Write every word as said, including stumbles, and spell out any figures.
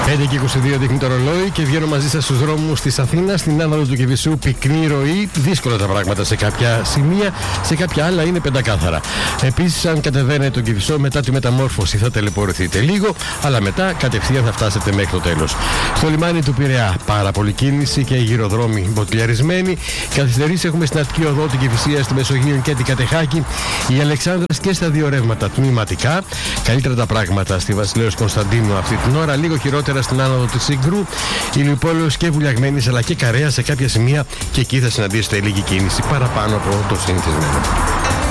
πέντε και είκοσι δύο δείχνει το ρολόι και βγαίνω μαζί σας στους δρόμους της Αθήνας. Στην άνοδο του Κηφισού πυκνή ροή, δύσκολα τα πράγματα σε κάποια σημεία, σε κάποια άλλα είναι πεντακάθαρα. Επίσης, αν κατεβαίνετε τον Κηφισό μετά τη μεταμόρφωση θα τελεπορηθείτε λίγο, αλλά μετά κατευθείαν θα φτάσετε μέχρι το τέλος. Στο λιμάνι του Πειραιά πάρα πολλή κίνηση και γυροδρόμοι μποτιλιαρισμένοι. Καθυστερήσεις έχουμε στην Αττική Οδό, την Κηφισία, στη Μεσογείο και την Κατεχάκη. Η Αλεξάνδρας και στα δύο ρεύματα τμηματικά. Καλύτερα τα πράγματα στη Βασιλέως Κωνσταντίνου αυτή την ώρα, λίγο χειρότερα στην άνοδο της Συγκρού, Ηλιουπόλεως και Βουλιαγμένης αλλά και Καρέα σε κάποια σημεία και εκεί θα συναντήσετε λίγη κίνηση παραπάνω από το συνηθισμένο.